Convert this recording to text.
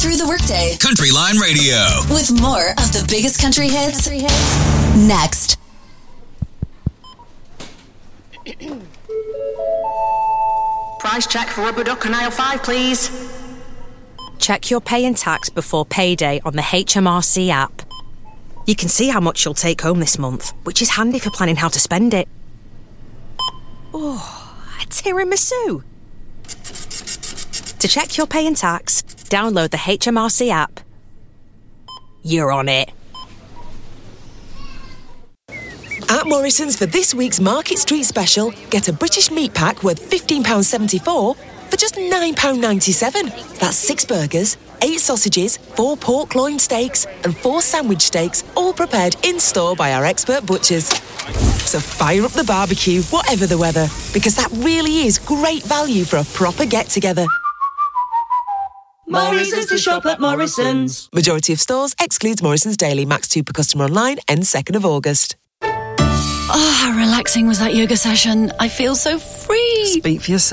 through the workday. Country Line Radio. With more of the biggest country hits. Next. Price check for rubber duck and aisle 5, please. Check your pay and tax before payday on the HMRC app. You can see how much you'll take home this month, which is handy for planning how to spend it. Oh, a tiramisu. To check your pay and tax, download the HMRC app. You're on it. At Morrison's for this week's Market Street special, get a British meat pack worth £15.74 for just £9.97. That's 6 burgers, 8 sausages, 4 pork loin steaks and 4 sandwich steaks, all prepared in-store by our expert butchers. So fire up the barbecue, whatever the weather, because that really is great value for a proper get-together. Morrison's to shop at Morrison's. Majority of stores excludes Morrison's Daily. Max 2 per customer online, ends 2nd of August. Oh, how relaxing was that yoga session. I feel so free. Speak for yourself.